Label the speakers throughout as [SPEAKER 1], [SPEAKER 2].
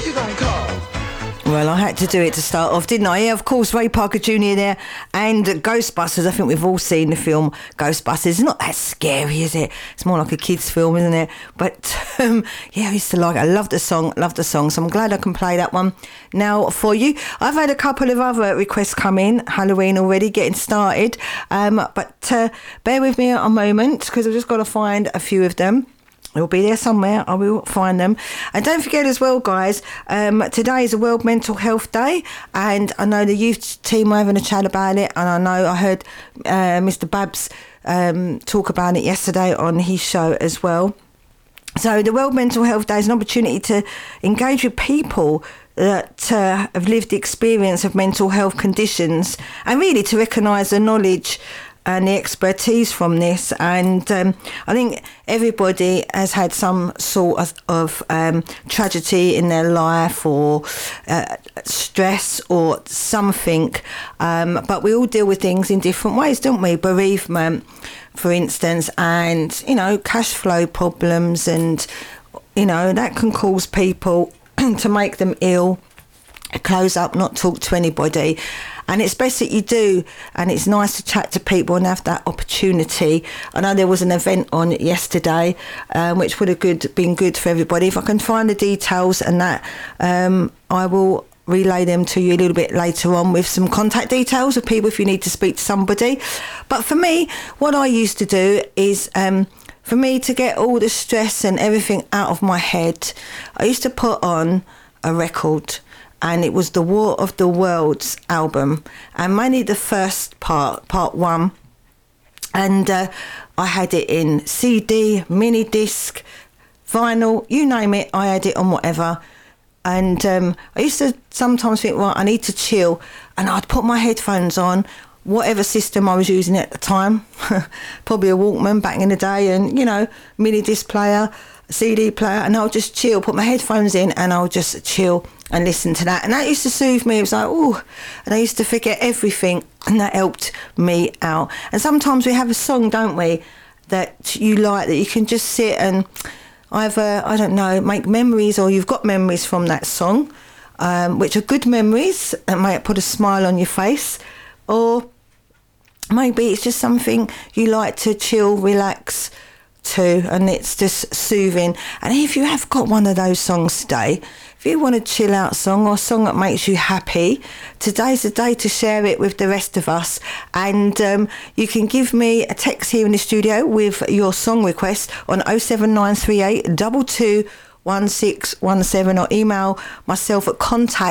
[SPEAKER 1] you gonna call?
[SPEAKER 2] Well, I had to do it to start off, didn't I? Yeah, of course, Ray Parker Jr. there and Ghostbusters. I think we've all seen the film Ghostbusters. It's not that scary, is it? It's more like a kid's film, isn't it? But, yeah, I used to like it. I love the song, so I'm glad I can play that one now for you. I've had a couple of other requests come in, Halloween already, getting started. But bear with me a moment, because I've just got to find a few of them. It'll be there somewhere. I will find them. And don't forget as well, guys, today is a World Mental Health Day, and I know the youth team are having a chat about it, and I know I heard Mr. Babs talk about it yesterday on his show as well. So the World Mental Health Day is an opportunity to engage with people that have lived the experience of mental health conditions, and really to recognise the knowledge and the expertise from this. And I think everybody has had some sort of tragedy in their life, or stress or something, but we all deal with things in different ways, don't we? Bereavement, for instance, and, you know, cash flow problems, and, you know, that can cause people to make them ill, close up, not talk to anybody. And it's best that you do, and it's nice to chat to people and have that opportunity. I know there was an event on yesterday, which would have been good for everybody. If I can find the details and that, I will relay them to you a little bit later on with some contact details of people if you need to speak to somebody. But for me, what I used to do is, for me to get all the stress and everything out of my head, I used to put on a record. And it was the War of the Worlds album, and mainly the first part one. And I had it in CD, mini disc, vinyl, you name it, I had it on whatever. And I used to sometimes think, well, I need to chill, and I'd put my headphones on, whatever system I was using at the time, probably a Walkman back in the day, and, you know, mini disc player, CD player, and I'll just chill, put my headphones in, and I'll just chill and listen to that. And that used to soothe me. It was like, oh, and I used to forget everything, and that helped me out. And sometimes we have a song, don't we, that you like, that you can just sit and either, I don't know, make memories, or you've got memories from that song, which are good memories that might put a smile on your face, or maybe it's just something you like to chill, relax to, and it's just soothing. And if you have got one of those songs today, if you want a chill out song, or a song that makes you happy, today's the day to share it with the rest of us. And you can give me a text here in the studio with your song request on 07938 221617, or email myself at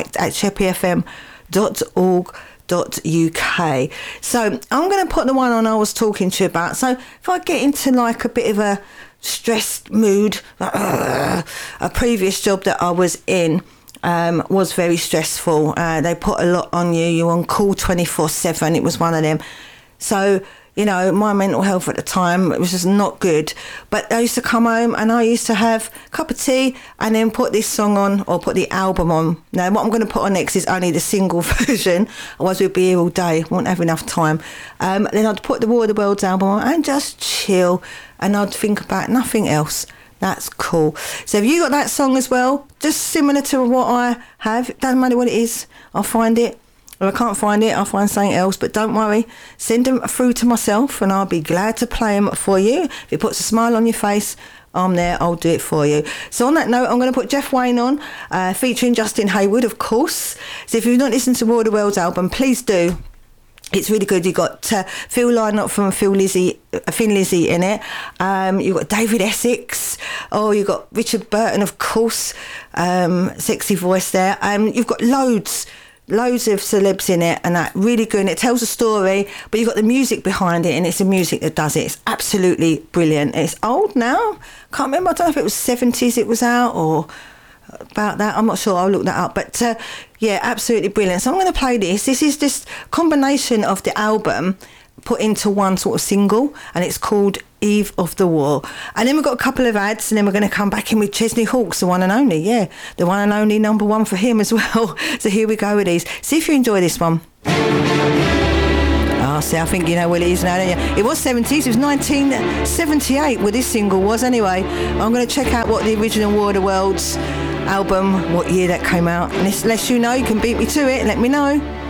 [SPEAKER 2] contact@sheppeyfm.org.uk. So I'm going to put the one on I was talking to you about. So if I get into like a bit of a stressed mood, like, a previous job that I was in was very stressful. They put a lot on you. You're on call 24/7. It was one of them. So, you know, my mental health at the time, it was just not good. But I used to come home and I used to have a cup of tea and then put this song on, or put the album on. Now, what I'm going to put on next is only the single version, otherwise we'd be here all day, won't have enough time. Then I'd put the War of the Worlds album on and just chill, and I'd think about nothing else. That's cool. So have you got that song as well? Just similar to what I have. It doesn't matter what it is, I'll find it. If I can't find it, I'll find something else. But don't worry, send them through to myself and I'll be glad to play them for you. If it puts a smile on your face, I'm there, I'll do it for you. So on that note, I'm going to put Jeff Wayne on, featuring Justin Hayward, of course. So if you've not listened to War of the Worlds album, please do. It's really good. You've got Phil Lynott from Thin Lizzy in it. You've got David Essex. Oh, you've got Richard Burton, of course. Sexy voice there. You've got loads of celebs in it, and that really good. And it tells a story, but you've got the music behind it, and it's the music that does it. It's absolutely brilliant. It's old now. Can't remember. I don't know if it was 70s it was out, or about that. I'm not sure. I'll look that up. But yeah, absolutely brilliant. So I'm going to play this. This is just a combination of the album put into one sort of single, and it's called Eve of the War. And then we've got a couple of ads, and then we're going to come back in with Chesney Hawkes, the one and only. Yeah, the one and only number one for him as well. So here we go with these. See if you enjoy this one. Oh, see, I think you know what it is now, don't you? It was 70s. It was 1978 where this single was anyway. I'm going to check out what the original War of the Worlds album, what year that came out. And unless you know, you can beat me to it. Let me know.